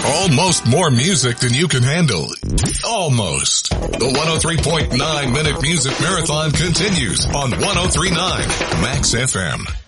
Almost more music than you can handle. Almost. The 103.9 Minute Music Marathon continues on 103.9 Max FM.